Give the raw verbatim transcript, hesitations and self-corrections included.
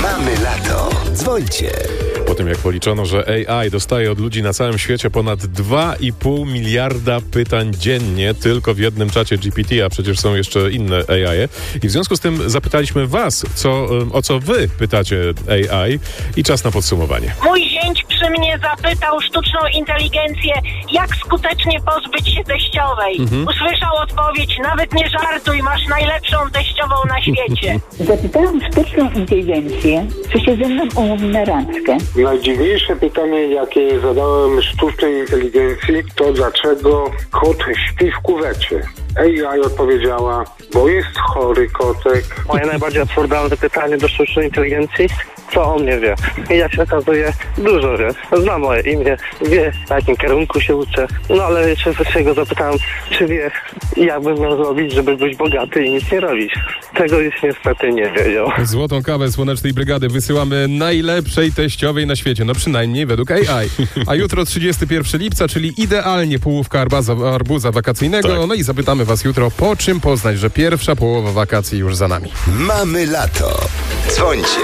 Mamy lato. Dzwońcie. Po tym jak policzono, że A I dostaje od ludzi na całym świecie ponad dwa i pół miliarda pytań dziennie tylko w jednym czacie G P T, a przecież są jeszcze inne A I. I w związku z tym zapytaliśmy was, co, o co wy pytacie A I i czas na podsumowanie. Mój zięć przy mnie zapytał sztuczną inteligencję, jak skutecznie pozbyć się teściowej. Mhm. Usłyszał odpowiedź: nawet nie żartuj, masz najlepszą teściową na świecie. Zapytałam sztuczną inteligencję, czy się ze mną umówi na randkę. Najdziwniejsze pytanie, jakie zadałem sztucznej inteligencji, to dlaczego kot śpi w kuwecie. A I odpowiedziała: bo jest chory kotek. Moje najbardziej absurdalne pytanie do sztucznej inteligencji: co o mnie wie? I jak się okazuje, dużo wie. Zna moje imię, wie, w jakim kierunku się uczę. No ale jeszcze się go zapytałem, czy wie, jak bym miał zrobić, żeby być bogaty i nic nie robić. Tego już niestety nie wiedział. Złotą kawę Słonecznej Brygady wysyłamy najlepszej teściowej na świecie, no przynajmniej według A I. A jutro trzydziestego pierwszego lipca, czyli idealnie połówka arbaza, arbuza wakacyjnego. Tak. No i zapytamy was jutro, po czym poznać, że pierwsza połowa wakacji już za nami. Mamy lato. Dzwońcie.